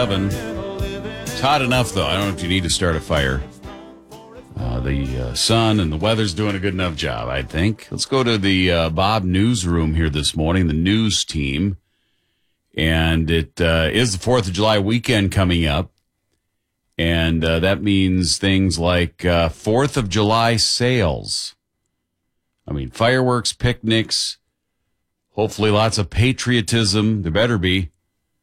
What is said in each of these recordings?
It's hot enough, though. I don't know if you need to start a fire. The sun and the weather's doing a good enough job, I think. Let's go to the Bob newsroom here this morning, the news team. And it is the 4th of July weekend coming up. And that means things like 4th of July sales. I mean, fireworks, picnics, hopefully lots of patriotism. There better be.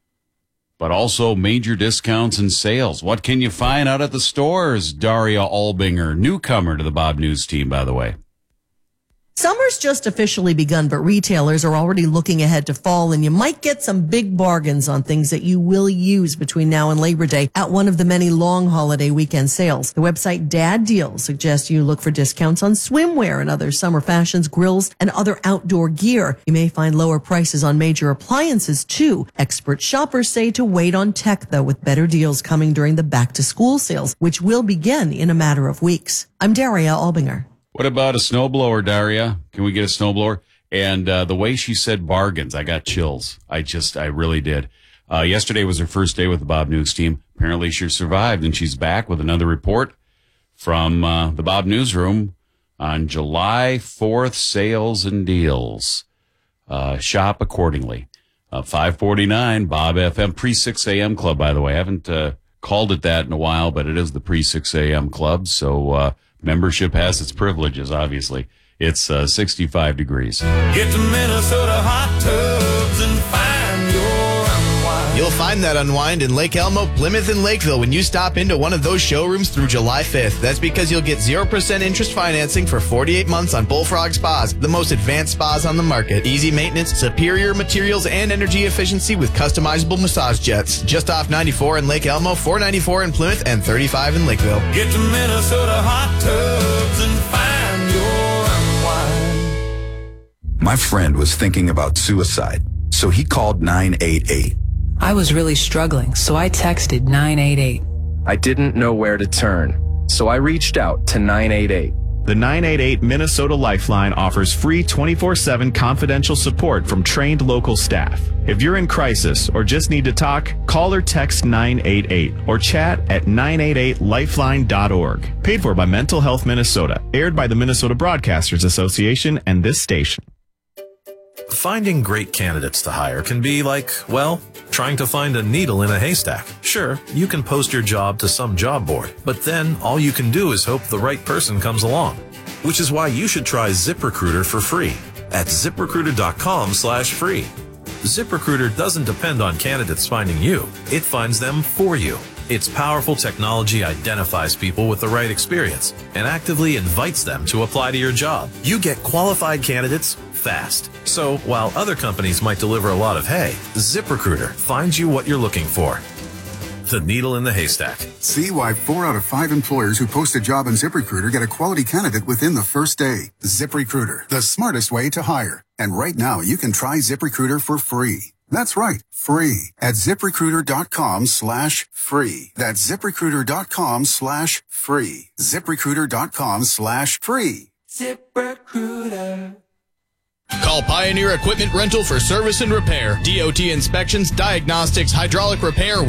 But also major discounts and sales. What can you find out at the stores? Daria Albinger, newcomer to the Bob News team, by the way. Summer's just officially begun, but retailers are already looking ahead to fall, and you might get some big bargains on things that you will use between now and Labor Day at one of the many long holiday weekend sales. The website Dad Deals suggests you look for discounts on swimwear and other summer fashions, grills, and other outdoor gear. You may find lower prices on major appliances, too. Expert shoppers say to wait on tech, though, with better deals coming during the back-to-school sales, which will begin in a matter of weeks. I'm Daria Albinger. What about a snowblower, Daria? Can we get a snowblower? And the way she said bargains, I got chills. I really did. Yesterday was her first day with the Bob News team. Apparently she survived, and she's back with another report from the Bob Newsroom on July 4th sales and deals. Shop accordingly. 549 Bob FM, pre-6 a.m. club, by the way. I haven't called it that in a while, but it is the pre-6 a.m. club, so membership has its privileges, obviously. It's 65 degrees. Get to Minnesota hot tubs and find your unwind. You'll find that unwind in Lake Elmo, Plymouth, and Lakeville when you stop into one of those showrooms through July 5th. That's because you'll get 0% interest financing for 48 months on Bullfrog Spas, the most advanced spas on the market. Easy maintenance, superior materials, and energy efficiency with customizable massage jets. Just off 94 in Lake Elmo, 494 in Plymouth, and 35 in Lakeville. Get to Minnesota hot tubs and find your unwind. My friend was thinking about suicide, so he called 988. I was really struggling, so I texted 988. I didn't know where to turn, so I reached out to 988. The 988 Minnesota Lifeline offers free 24/7 confidential support from trained local staff. If you're in crisis or just need to talk, call or text 988 or chat at 988lifeline.org. Paid for by Mental Health Minnesota. Aired by the Minnesota Broadcasters Association and this station. Finding great candidates to hire can be like, well, trying to find a needle in a haystack. Sure, you can post your job to some job board, but then all you can do is hope the right person comes along. Which is why you should try ZipRecruiter for free at ZipRecruiter.com/free. ZipRecruiter doesn't depend on candidates finding you. It finds them for you. Its powerful technology identifies people with the right experience and actively invites them to apply to your job. You get qualified candidates fast. So while other companies might deliver a lot of hay, ZipRecruiter finds you what you're looking for. The needle in the haystack. See why 4 out of 5 employers who post a job on ZipRecruiter get a quality candidate within the first day. ZipRecruiter, the smartest way to hire. And right now, you can try ZipRecruiter for free. That's right, free at ZipRecruiter.com/free. That's ZipRecruiter.com/free. ZipRecruiter.com/free. ZipRecruiter. Call Pioneer Equipment Rental for service and repair, DOT inspections, diagnostics, hydraulic repair,